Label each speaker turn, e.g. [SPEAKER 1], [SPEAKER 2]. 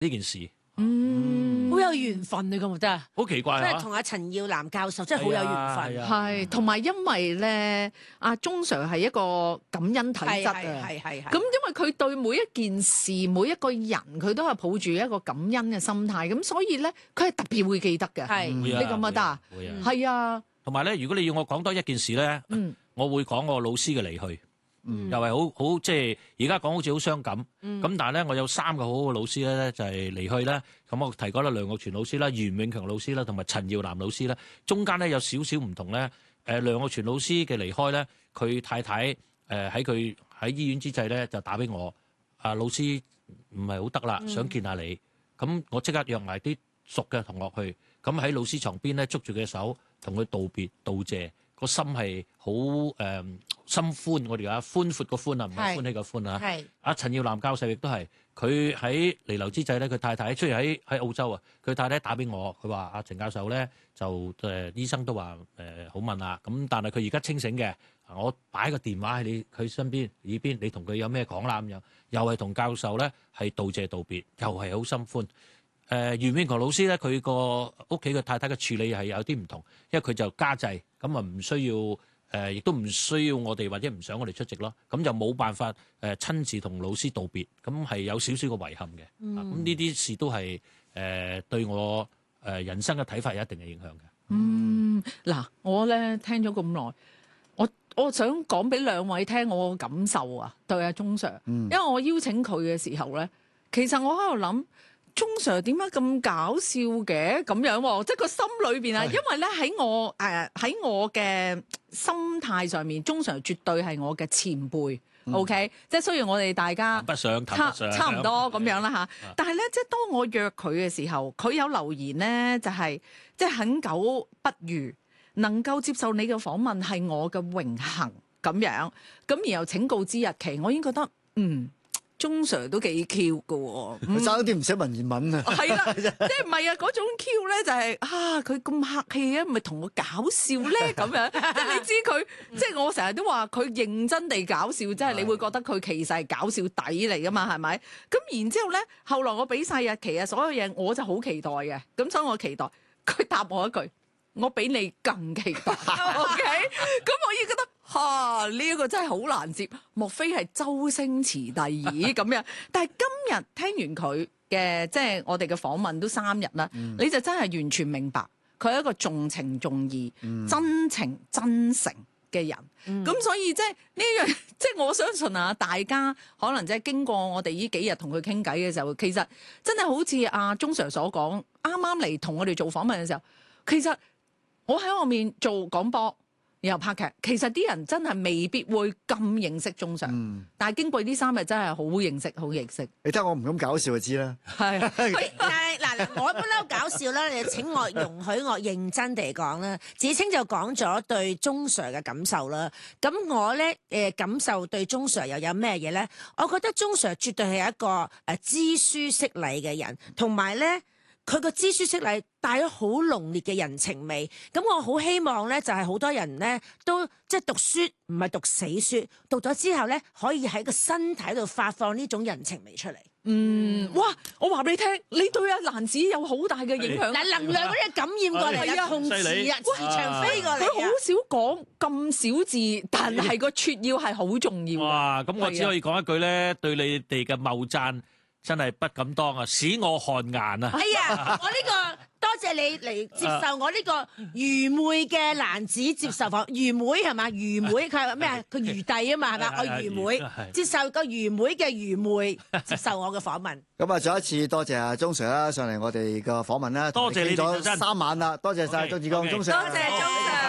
[SPEAKER 1] 呢件事。
[SPEAKER 2] 好有緣分啊！咁真係
[SPEAKER 1] 好奇怪啊！
[SPEAKER 3] 即係同阿陳耀南教授真係好有緣分。
[SPEAKER 2] 係，同埋因為咧，阿鐘 Sir 係一個感恩體質啊。
[SPEAKER 3] 係。
[SPEAKER 2] 咁因為佢對每一件事、每一個人，佢都係抱住一個感恩嘅心態，咁所以咧，佢係特別會記得嘅。
[SPEAKER 3] 係，
[SPEAKER 2] 你咁啊得啊？係啊。
[SPEAKER 1] 同埋咧，如果你要我講多一件事咧，我會講我老師嘅離去。又係好即係而家講好似好傷感，咁但係咧，我有3個好好嘅老師咧，就係離去啦。咁我提過啦，梁國全老師啦、袁永強老師啦，同埋陳耀南老師啦。中間咧有少少唔同咧。梁國全老師嘅離開咧，佢太太喺醫院之際咧就打俾我，老師唔係好得啦，想見下你。咁我即刻約埋啲熟嘅同學去，咁喺老師床邊咧捉住佢嘅手，同佢道別道謝，個心係好心寬，我哋話寬闊個寬啊，唔係歡喜個歡啊。
[SPEAKER 3] 係
[SPEAKER 1] 阿陳耀南教授亦都係，佢喺離流之際咧，佢太太雖然喺澳洲啊，佢太太打俾我，佢話阿陳教授咧就醫生都話好問啦，咁但係佢而家清醒嘅，我擺個電話喺佢身邊耳邊，你同佢有咩講啦咁樣，又係同教授咧係道謝道別，又係好心寬。袁永強老師咧，佢個屋企嘅太太嘅處理係有啲唔同，因為佢就家制，咁啊唔需要亦都唔需要我哋或者唔想我哋出席咯，咁就冇辦法親自同老師道別，咁係有少少嘅遺憾嘅。咁呢啲事都係對我人生嘅睇法有一定嘅影響嘅。
[SPEAKER 2] 嗱，我咧聽咗咁耐，我想講俾兩位聽我嘅感受啊，對阿鐘 Sir，因為我邀請佢嘅時候咧，其實我喺度諗。鐘 Sir 點解咁搞笑嘅咁樣喎？即係個心裏邊啊，因為咧喺我嘅心態上面，鐘 Sir 絕對係我嘅前輩。OK，即係雖然我哋大家差唔多咁樣啦嚇，但係咧，即係當我約佢嘅時候，佢有留言咧，就係即係很久不遇，能夠接受你嘅訪問係我嘅榮幸咁樣。咁然後請告知日期，我已經覺得鐘 Sir 都幾 Q 嘅喎，
[SPEAKER 4] 爭啲唔寫文言文啊！
[SPEAKER 2] 係啦，即係唔係啊？嗰種 Q 咧就係佢咁客氣啊，咪同我搞笑咧咁樣。即係你知佢，即係我成日都話佢認真地搞笑，即係你會覺得佢其實係搞笑底嚟噶嘛，係咪？咁然之後咧，後來我俾晒日期啊，所有嘢我就好期待嘅。咁所以我期待佢答我一句，我比你更期待。OK，咁我已經覺得。呢一個真係好難接，莫非係周星馳弟兒咁樣？但係今日聽完佢嘅即係我哋嘅訪問都3日啦，你就真係完全明白佢係一個重情重義、真情真誠嘅人。咁所以即係呢樣，即係我相信啊，大家可能即係經過我哋呢幾日同佢傾偈嘅時候，其實真係好似阿鐘 Sir 所講，啱啱嚟同我哋做訪問嘅時候，其實我喺我面做廣播。然後拍劇，其實啲人真係未必會咁認識鐘 Sir，但係經過呢3日真係好認識，好認識。
[SPEAKER 4] 你睇我唔咁搞笑就知啦。
[SPEAKER 3] 係，但係嗱，我不嬲搞笑啦，你請我容許我認真地講啦。芷菁就講咗對鐘 Sir 嘅感受啦，咁我咧感受對鐘 Sir 又有咩嘢咧？我覺得鐘 Sir 絕對係一個知書識禮嘅人，同埋咧。佢個知書識禮帶咗好濃烈嘅人情味，咁我好希望咧，就係好多人咧都即係讀書唔係讀死書，讀咗之後咧可以喺個身體度發放呢種人情味出嚟。
[SPEAKER 2] 哇！我話俾你聽，你對阿蘭子有好大嘅影響。
[SPEAKER 3] 嗱，能量嗰啲感染過嚟啊，同磁場飛過嚟。
[SPEAKER 2] 佢好少講咁少字，但係個撮要係好重要。
[SPEAKER 1] 哇！咁我只可以講一句咧，對你哋嘅謬讚。真係不敢當啊！使我汗顏啊！
[SPEAKER 3] 係啊，我呢個多謝你嚟接受我呢個愚昧嘅男子接受訪。愚昧係嘛？愚昧佢係咩啊？佢愚弟啊嘛係嘛？我愚昧接受個愚昧嘅愚昧接受我嘅訪問。
[SPEAKER 4] 咁啊，再一次多謝阿鐘 Sir 啦，上嚟我哋嘅訪問啦，
[SPEAKER 1] 多謝你
[SPEAKER 4] 咗3晚啦，多謝晒鍾志剛鐘 Sir。
[SPEAKER 3] 多謝鐘 Sir。